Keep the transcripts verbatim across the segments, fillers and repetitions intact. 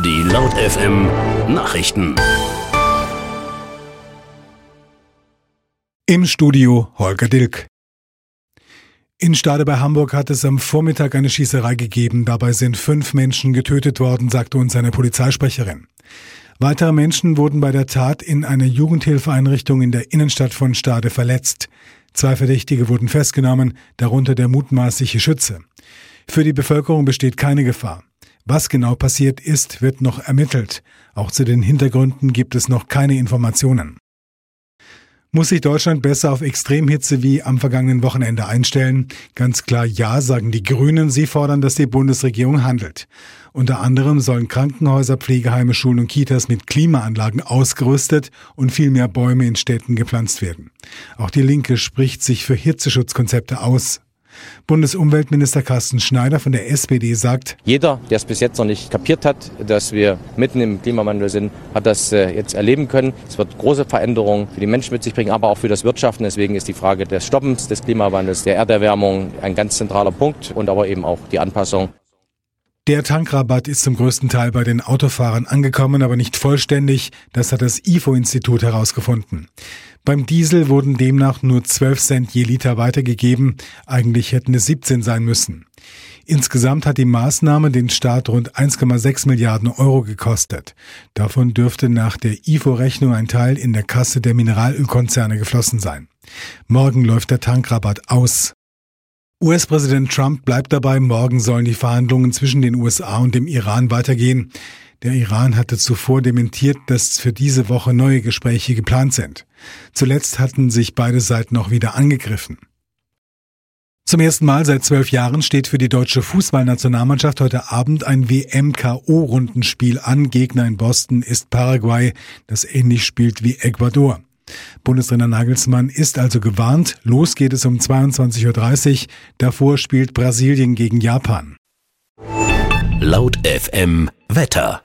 Die Laut F M Nachrichten. Im Studio Holger Dilk. In Stade bei Hamburg hat es am Vormittag eine Schießerei gegeben. Dabei sind fünf Menschen getötet worden, sagte uns eine Polizeisprecherin. Weitere Menschen wurden bei der Tat in einer Jugendhilfeeinrichtung in der Innenstadt von Stade verletzt. Zwei Verdächtige wurden festgenommen, darunter der mutmaßliche Schütze. Für die Bevölkerung besteht keine Gefahr. Was genau passiert ist, wird noch ermittelt. Auch zu den Hintergründen gibt es noch keine Informationen. Muss sich Deutschland besser auf Extremhitze wie am vergangenen Wochenende einstellen? Ganz klar ja, sagen die Grünen. Sie fordern, dass die Bundesregierung handelt. Unter anderem sollen Krankenhäuser, Pflegeheime, Schulen und Kitas mit Klimaanlagen ausgerüstet und viel mehr Bäume in Städten gepflanzt werden. Auch die Linke spricht sich für Hitzeschutzkonzepte aus. Bundesumweltminister Carsten Schneider von der S P D sagt: Jeder, der es bis jetzt noch nicht kapiert hat, dass wir mitten im Klimawandel sind, hat das jetzt erleben können. Es wird große Veränderungen für die Menschen mit sich bringen, aber auch für das Wirtschaften. Deswegen ist die Frage des Stoppens des Klimawandels, der Erderwärmung ein ganz zentraler Punkt und aber eben auch die Anpassung. Der Tankrabatt ist zum größten Teil bei den Autofahrern angekommen, aber nicht vollständig. Das hat das I F O-Institut herausgefunden. Beim Diesel wurden demnach nur zwölf Cent je Liter weitergegeben. Eigentlich hätten es siebzehn sein müssen. Insgesamt hat die Maßnahme den Staat rund eins Komma sechs Milliarden Euro gekostet. Davon dürfte nach der I F O-Rechnung ein Teil in der Kasse der Mineralölkonzerne geflossen sein. Morgen läuft der Tankrabatt aus. U S-Präsident Trump bleibt dabei, morgen sollen die Verhandlungen zwischen den U S A und dem Iran weitergehen. Der Iran hatte zuvor dementiert, dass für diese Woche neue Gespräche geplant sind. Zuletzt hatten sich beide Seiten auch wieder angegriffen. Zum ersten Mal seit zwölf Jahren steht für die deutsche Fußballnationalmannschaft heute Abend ein W M-K O-Rundenspiel an. Gegner in Boston ist Paraguay, das ähnlich spielt wie Ecuador. Bundestrainer Nagelsmann ist also gewarnt. Los geht es um zweiundzwanzig Uhr dreißig. Davor spielt Brasilien gegen Japan. Laut F M Wetter.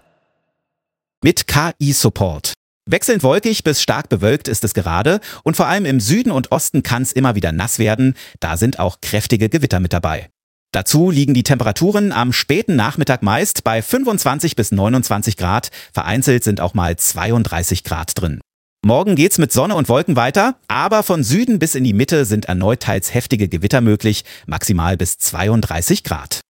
Mit K I-Support. Wechselnd wolkig bis stark bewölkt ist es gerade und vor allem im Süden und Osten kann es immer wieder nass werden. Da sind auch kräftige Gewitter mit dabei. Dazu liegen die Temperaturen am späten Nachmittag meist bei fünfundzwanzig bis neunundzwanzig Grad. Vereinzelt sind auch mal zweiunddreißig Grad drin. Morgen geht's mit Sonne und Wolken weiter, aber von Süden bis in die Mitte sind erneut teils heftige Gewitter möglich, maximal bis zweiunddreißig Grad.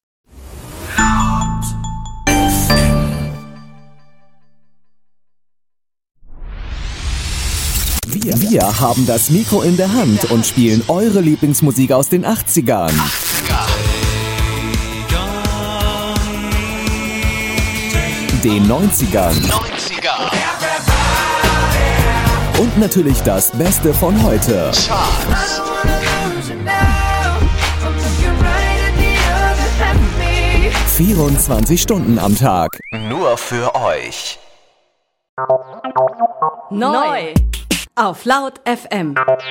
Wir, wir haben das Mikro in der Hand und spielen eure Lieblingsmusik aus den achtzigern. Den neunzigern. Und natürlich das Beste von heute. Charts. vierundzwanzig Stunden am Tag. Nur für euch. Neu auf Laut F M.